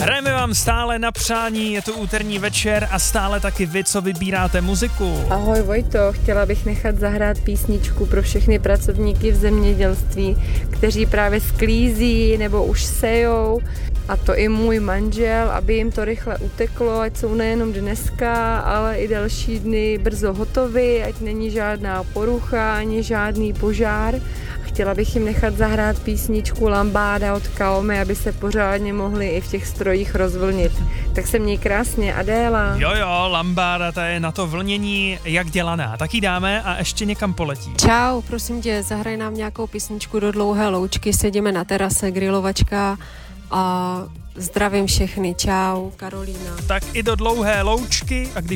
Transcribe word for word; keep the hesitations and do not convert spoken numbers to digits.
Hrajeme vám stále na přání, je to úterní večer a stále taky vy, co vybíráte muziku. Ahoj Vojto, chtěla bych nechat zahrát písničku pro všechny pracovníky v zemědělství, kteří právě sklízí nebo už sejou, a to i můj manžel, aby jim to rychle uteklo, ať jsou nejenom dneska, ale i další dny brzo hotovy, ať není žádná porucha ani žádný požár. Chtěla bych jim nechat zahrát písničku Lambáda od Kaomy, aby se pořádně mohli i v těch strojích rozvlnit. Tak se měj krásně, Adéla. Jo jo, Lambáda, ta je na to vlnění jak dělaná. Tak ji dáme a ještě někam poletí. Čau, prosím tě, zahraj nám nějakou písničku do Dlouhé loučky, sedíme na terase, grilovačka a zdravím všechny. Čau, Karolína. Tak i do Dlouhé loučky a když